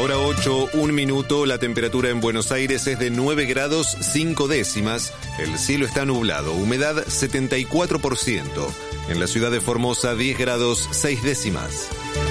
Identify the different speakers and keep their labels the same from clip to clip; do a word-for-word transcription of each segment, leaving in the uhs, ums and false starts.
Speaker 1: hora ocho, un minuto, la temperatura en Buenos Aires es de nueve grados cinco décimas, el cielo está nublado, humedad setenta y cuatro por ciento. En la ciudad de Formosa, diez grados seis décimas.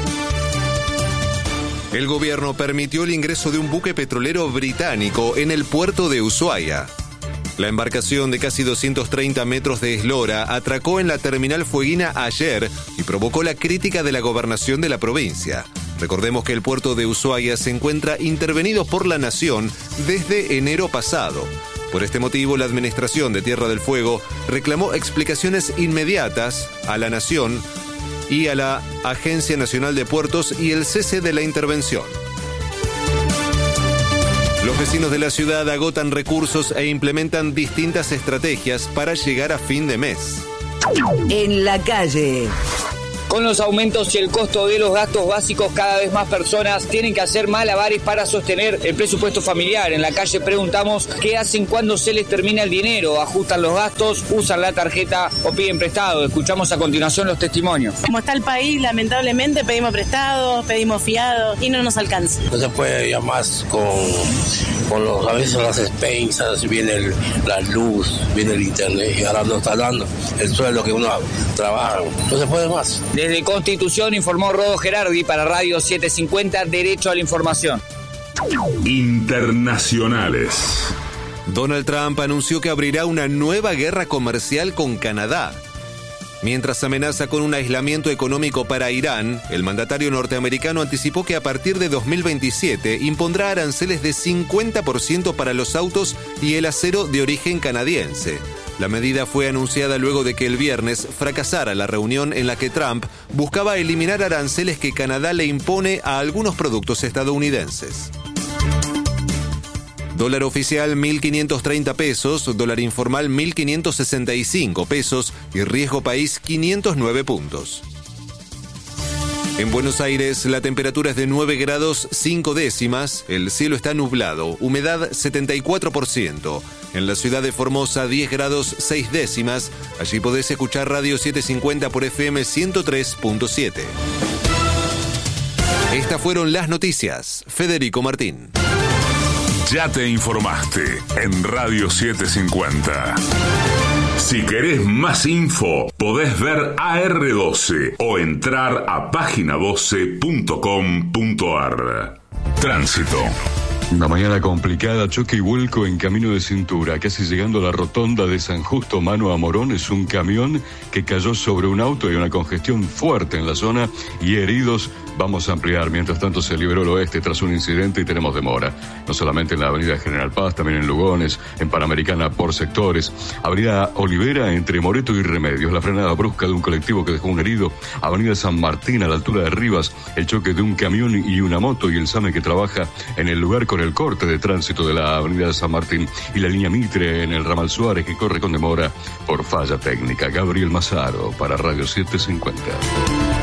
Speaker 1: El gobierno permitió el ingreso de un buque petrolero británico en el puerto de Ushuaia. La embarcación de casi doscientos treinta metros de eslora atracó en la terminal fueguina ayer y provocó la crítica de la gobernación de la provincia. Recordemos que el puerto de Ushuaia se encuentra intervenido por la Nación desde enero pasado. Por este motivo, la Administración de Tierra del Fuego reclamó explicaciones inmediatas a la Nación y a la Agencia Nacional de Puertos y el cese de la intervención. Los vecinos de la ciudad agotan recursos e implementan distintas estrategias para llegar a fin de mes.
Speaker 2: En la calle.
Speaker 3: Con los aumentos y el costo de los gastos básicos, cada vez más personas tienen que hacer malabares para sostener el presupuesto familiar. En la calle preguntamos qué hacen cuando se les termina el dinero, ajustan los gastos, usan la tarjeta o piden prestado. Escuchamos a continuación los testimonios.
Speaker 4: Como está el país, lamentablemente pedimos prestado, pedimos fiado y no nos alcanza.
Speaker 5: No se puede ya más con, con los, a veces las expensas, viene el, la luz, viene el internet y ahora no está dando el sueldo que uno trabaja. No se puede más.
Speaker 3: Desde Constitución informó Rodo Gerardi para Radio setecientos cincuenta, Derecho a la Información.
Speaker 6: Internacionales.
Speaker 1: Donald Trump anunció que abrirá una nueva guerra comercial con Canadá. Mientras amenaza con un aislamiento económico para Irán, el mandatario norteamericano anticipó que a partir de dos mil veintisiete impondrá aranceles de cincuenta por ciento para los autos y el acero de origen canadiense. La medida fue anunciada luego de que el viernes fracasara la reunión en la que Trump buscaba eliminar aranceles que Canadá le impone a algunos productos estadounidenses. Dólar oficial mil quinientos treinta pesos, dólar informal mil quinientos sesenta y cinco pesos y riesgo país quinientos nueve puntos. En Buenos Aires la temperatura es de nueve grados cinco décimas, el cielo está nublado, humedad setenta y cuatro por ciento. En la ciudad de Formosa diez grados seis décimas, allí podés escuchar Radio setecientos cincuenta por F M ciento tres punto siete. Estas fueron las noticias. Federico Martín.
Speaker 6: Ya te informaste en Radio setecientos cincuenta. Si querés más info, podés ver A R doce o entrar a página doce punto com punto ar. Tránsito.
Speaker 7: Una mañana complicada, choque y vuelco en Camino de Cintura, casi llegando a la rotonda de San Justo, mano a Morón. Es un camión que cayó sobre un auto y una congestión fuerte en la zona y heridos. Vamos a ampliar. Mientras tanto se liberó el oeste tras un incidente y tenemos demora. No solamente en la avenida General Paz, también en Lugones, en Panamericana por sectores. Avenida Olivera entre Moreto y Remedios. La frenada brusca de un colectivo que dejó un herido. Avenida San Martín a la altura de Rivas. El choque de un camión y una moto y el SAME que trabaja en el lugar con el corte de tránsito de la avenida San Martín y la línea Mitre en el ramal Suárez que corre con demora por falla técnica. Gabriel Mazaro para Radio setecientos cincuenta.